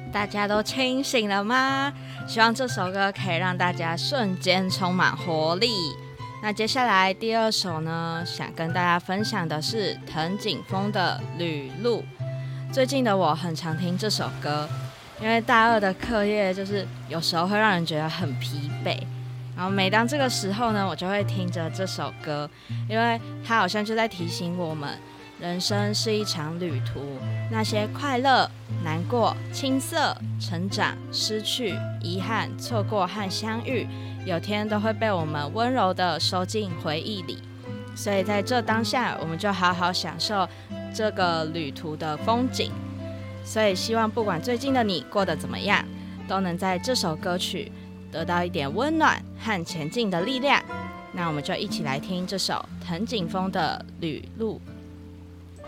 大家都清醒了吗？希望这首歌可以让大家瞬间充满活力。那接下来第二首呢，想跟大家分享的是藤井风的《旅路》。最近的我很常听这首歌，因为大二的课业就是有时候会让人觉得很疲惫，然后每当这个时候呢，我就会听着这首歌，因为它好像就在提醒我们，人生是一场旅途，那些快乐、难过、青涩、成长、失去、遗憾、错过和相遇，有天都会被我们温柔地收进回忆里。所以在这当下，我们就好好享受这个旅途的风景。所以希望不管最近的你过得怎么样，都能在这首歌曲得到一点温暖和前进的力量。那我们就一起来听这首藤井风的《旅路》。